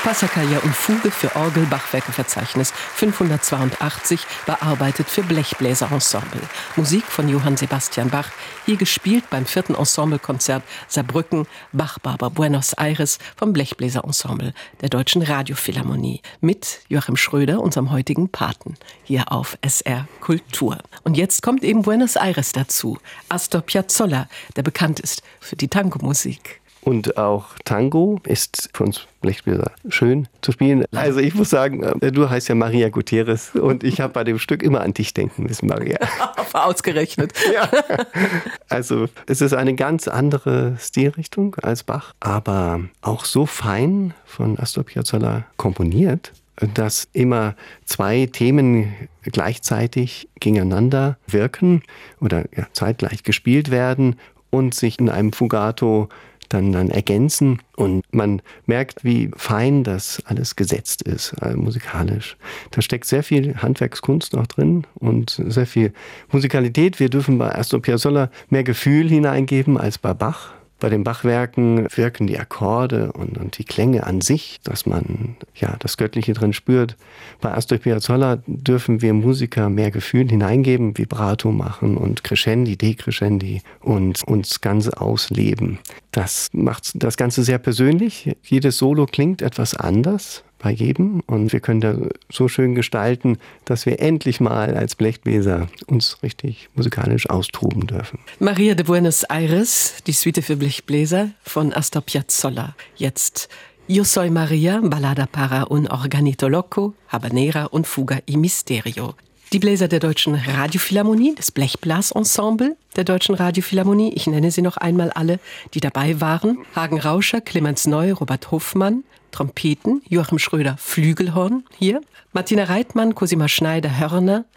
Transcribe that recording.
Passacaglia und Fuge für Orgel, Bachwerkeverzeichnis 582, bearbeitet für Blechbläserensemble. Musik von Johann Sebastian Bach, hier gespielt beim 4. Ensemblekonzert Saarbrücken, Bach-Barber Buenos Aires vom Blechbläserensemble der Deutschen Radiophilharmonie mit Joachim Schröder, unserem heutigen Paten, hier auf SR Kultur. Und jetzt kommt eben Buenos Aires dazu. Astor Piazzolla, der bekannt ist für die Tango-Musik. Und auch Tango ist für uns Blechbläser schön zu spielen. Also ich muss sagen, du heißt ja Maria Gutierrez und ich habe bei dem Stück immer an dich denken müssen, Maria. Ausgerechnet. Ja. Also es ist eine ganz andere Stilrichtung als Bach, aber auch so fein von Astor Piazzolla komponiert, dass immer zwei Themen gleichzeitig gegeneinander wirken oder zeitgleich gespielt werden und sich in einem Fugato dann ergänzen und man merkt, wie fein das alles gesetzt ist, musikalisch. Da steckt sehr viel Handwerkskunst noch drin und sehr viel Musikalität. Wir dürfen bei Astor Piazzolla mehr Gefühl hineingeben als bei Bach. Bei den Bachwerken wirken die Akkorde und die Klänge an sich, dass man das Göttliche drin spürt. Bei Astor Piazzolla dürfen wir Musiker mehr Gefühl hineingeben, Vibrato machen und Crescendi, Decrescendi und uns ganz ausleben. Das macht das Ganze sehr persönlich. Jedes Solo klingt etwas anders bei jedem und wir können da so schön gestalten, dass wir endlich mal als Blechbläser uns richtig musikalisch austoben dürfen. Maria de Buenos Aires, die Suite für Blechbläser von Astor Piazzolla. Jetzt Yo soy Maria, Ballada para un organito loco, Habanera und Fuga y Misterio. Die Bläser der Deutschen Radiophilharmonie, das Blechblasensemble der Deutschen Radiophilharmonie, ich nenne sie noch einmal alle, die dabei waren. Hagen Rauscher, Clemens Neu, Robert Hofmann, Trompeten, Joachim Schröder, Flügelhorn hier, Martina Reitmann, Cosima Schneider, Hörner,